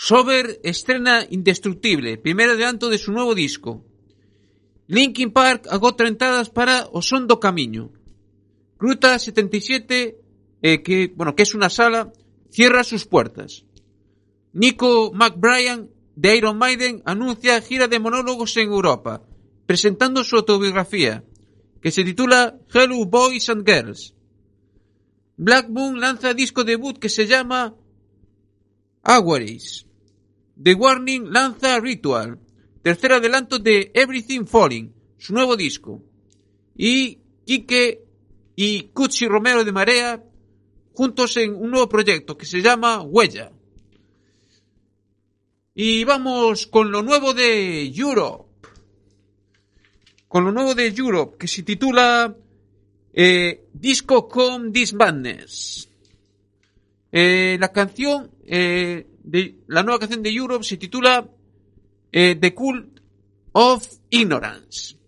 Sober estrena Indestructible, primer adelanto de su nuevo disco. Linkin Park agota entradas para O Son do Camiño. Gruta 77, que es una sala, cierra sus puertas. Nico McBrien de Iron Maiden anuncia gira de monólogos en Europa, presentando su autobiografía, que se titula Hello Boys and Girls. Black Moon lanza disco debut que se llama Awaris. The Warning lanza Ritual, tercer adelanto de Everything Falling, su nuevo disco. Y Quique y Cuchi Romero de Marea juntos en un nuevo proyecto que se llama Huella. Y vamos con lo nuevo de Europe. Con lo nuevo de Europe, que se titula Disco Come This Madness. La nueva canción de Europe se titula The Cult of Ignorance.